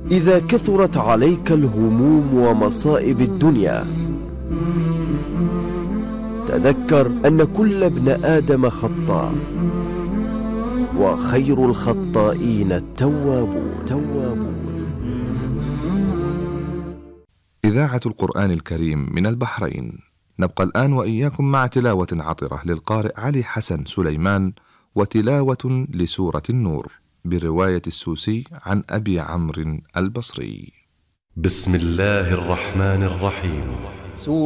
إذا كثرت عليك الهموم ومصائب الدنيا تذكر أن كل ابن آدم خطاء، وخير الخطائين التوابون. إذاعة القرآن الكريم من البحرين. نبقى الآن وإياكم مع تلاوة عطرة للقارئ علي حسن سليمان، وتلاوة لسورة النور برواية السوسي عن أبي عمرو البصري. بسم الله الرحمن الرحيم.